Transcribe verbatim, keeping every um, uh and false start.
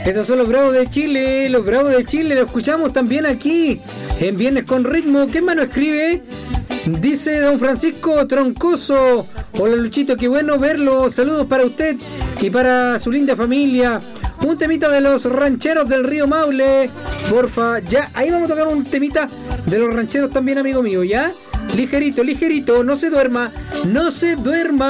Estos son los Bravos de Chile, los Bravos de Chile, lo escuchamos también aquí en Viernes con Ritmo. ¿Qué más nos escribe? Dice don Francisco Troncoso: hola Luchito, qué bueno verlo, saludos para usted y para su linda familia. Un temita de los rancheros del río Maule, porfa. Ya, ahí vamos a tocar un temita de los rancheros también, amigo mío, ¿ya? Ligerito, ligerito, no se duerma, no se duerma.